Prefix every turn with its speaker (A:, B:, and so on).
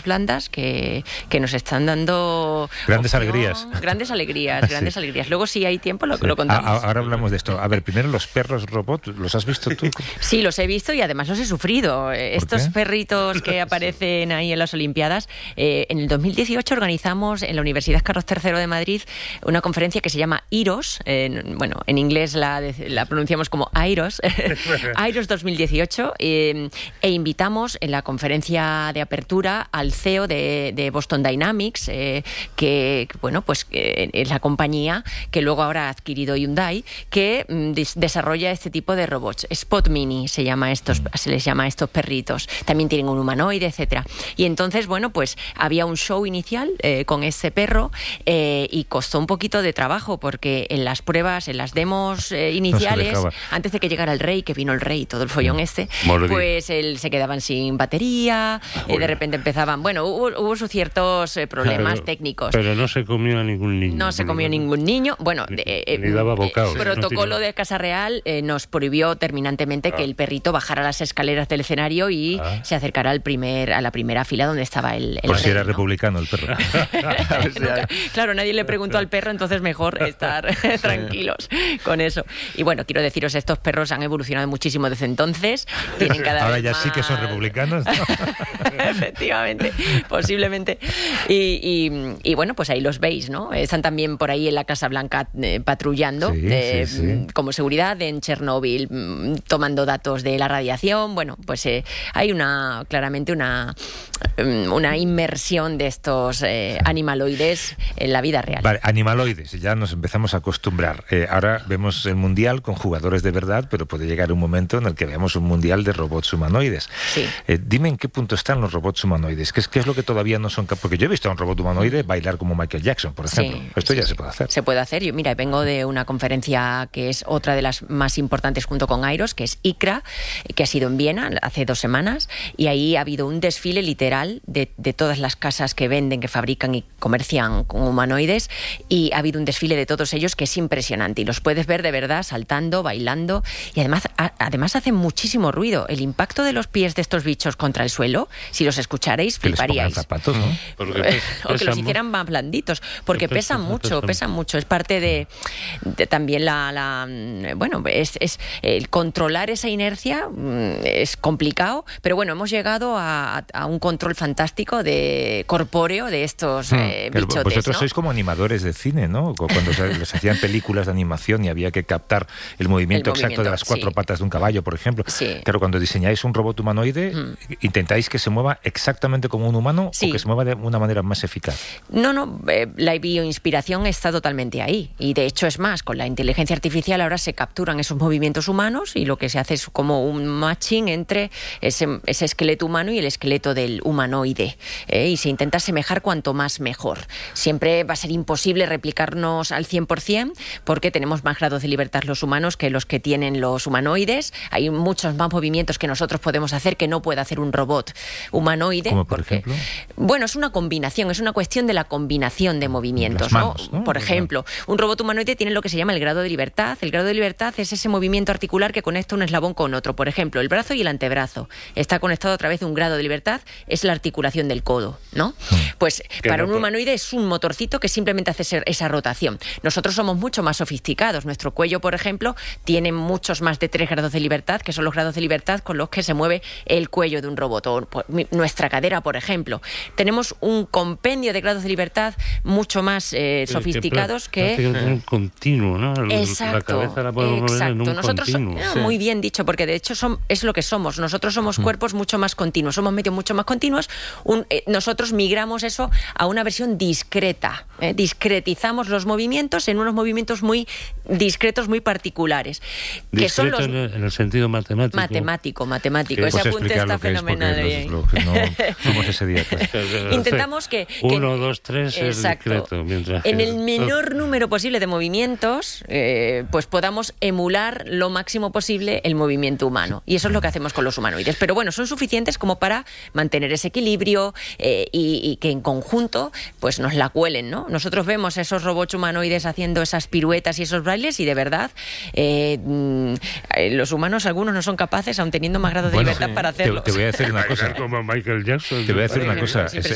A: blandas que nos están dando
B: grandes alegrías.
A: Grandes alegrías. Luego, si hay tiempo, lo contamos.
B: Ahora hablamos de esto. A ver, primero los perros robot, ¿los has visto tú?
A: Sí, los he visto y además los he sufrido. Estos perritos que aparecen ahí en las Olimpiadas. En el 2018 organizamos en la Universidad Carlos III de Madrid una conferencia que se llama IROS. En inglés la pronunciamos como AIROS. AIROS 2018. E invitamos en la conferencia de apertura al CEO de Boston Dynamics, que es la compañía que luego ahora ha adquirido Hyundai, que desarrolla este tipo de robots. Spot Mini se les llama a estos perritos. También tienen un humanoide, etcétera. Y entonces, había un show inicial con ese perro y costó un poquito de trabajo porque en las pruebas, en las demos iniciales, antes de que llegara el rey, que vino el rey y todo el follón pues se quedaban sin batería, de repente empezaban, hubo sus ciertos problemas técnicos.
C: Pero no se comió a ningún niño.
A: No se comió ningún niño.
C: Ni daba bocados.
A: El protocolo de Casa Real nos prohibió terminantemente que el perrito bajara las escaleras del escenario y se acercara a la primera fila donde estaba el
B: Por
A: rey,
B: si era republicano el perro.
A: Claro, nadie le preguntó al perro, entonces mejor estar tranquilos con eso. Y quiero deciros, estos perros han evolucionado muchísimo desde entonces. Tienen cada
B: Ahora
A: vez
B: ya
A: más...
B: sí que son republicanos, ¿no?
A: Efectivamente, posiblemente. Y pues ahí los veis, ¿no? Están también por ahí en la Casa Blanca patrullando como seguridad en Chernóbil, tomando datos de la radiación. Hay claramente una inmersión de estos animaloides en la vida real.
B: Vale, animaloides, ya nos empezamos a acostumbrar. Ahora vemos el mundial con jugadores de verdad, pero puede llegar un momento en el que veamos un mundial de robots humanoides.
A: Sí.
B: Dime en qué punto están los robots humanoides. ¿Qué es lo que todavía no son capaces? Porque yo he visto a un robot humanoide bailar como Michael Jackson, por ejemplo. Esto ya se puede hacer.
A: Se puede hacer. Yo, vengo de una conferencia que es otra de las más importantes junto con AIROS, que es ICRA, que ha sido en Viena hace 2 semanas, y ahí ha habido un desfile literal de todas las casas que venden, que fabrican y comercian con humanoides, y ha habido un desfile de todos ellos que es impresionante, y los puedes ver de verdad saltando, bailando, y además hacen muchísimo ruido. El impacto de los pies de estos bichos contra el suelo, si los escucharais, fliparíais.
B: Que les pongan zapatos, ¿no?
A: O que los hicieran más blanditos, porque pesan mucho. Es parte de también el controlar esa inercia es complicado, pero hemos llegado a un control fantástico corpóreo de estos bichotes.
B: Vosotros sois como animadores de cine, ¿no? Cuando les hacían películas de animación y había que captar el movimiento exacto de las 4 patas de un caballo, por ejemplo.
A: Sí.
B: Claro, cuando diseñáis un robot humanoide, ¿intentáis que se mueva exactamente como un humano o que se mueva de una manera más eficaz?
A: No, la bioinspiración está totalmente ahí. Y de hecho es más, con la inteligencia artificial ahora se capturan esos movimientos humanos y lo que se hace es como un matching entre ese esqueleto humano y el esqueleto del humanoide. Y se intenta asemejar cuanto más mejor. Siempre va a ser imposible replicarnos al 100% porque tenemos más grados de libertad los humanos que los que tienen los humanoides. Hay muchos más movimientos que nosotros podemos hacer que no puede hacer un robot humanoide.
B: ¿Cómo, por ejemplo?
A: Es una combinación, es una cuestión de la combinación de movimientos.
B: Las manos, ¿no?
A: Por ejemplo, un robot humanoide tiene lo que se llama el grado de libertad. El grado de libertad es ese movimiento articular que conecta un eslabón con otro. Por ejemplo, el brazo y el antebrazo está conectado a través de un grado de libertad, es la articulación del codo, ¿no? Pues para un humanoide es un motorcito que simplemente hace esa rotación. Nosotros somos mucho más sofisticados. Nuestro cuello, por ejemplo, tiene muchos más de 3 grados de libertad, que son los grados de libertad con los que se mueve el cuello de un robot. O nuestra cadera, por ejemplo. Tenemos un compendio de grados de libertad mucho más sofisticados que...
C: un continuo, ¿no?
A: Exacto.
C: La cabeza la podemos mover en un continuo.
A: Muy bien dicho, porque de hecho es lo que somos. Nosotros somos cuerpos mucho más continuos, somos medios mucho más continuos. Nosotros migramos eso a una versión discreta. Discretizamos los movimientos en unos movimientos muy discretos, muy particulares. Que son los...
C: en el sentido matemático.
A: Matemático. Ese apunte está fenomenal.
B: Los que no somos ese día.
A: Intentamos que
C: 1, 2, 3 es discreto. Mientras
A: en el menor número posible de movimientos, pues podamos emular lo máximo posible el movimiento humano. Y eso es lo que hacemos con los humanoides. Pero son suficientes como para mantener ese equilibrio y que en conjunto pues nos la cuelen, ¿no? Nosotros vemos esos robots humanoides haciendo esas piruetas y esos bailes y de verdad los humanos algunos no son capaces, aun teniendo más grado de libertad para hacerlo.
B: Te voy a decir una cosa.
C: Como Michael Jackson.
B: Te voy a decir una cosa.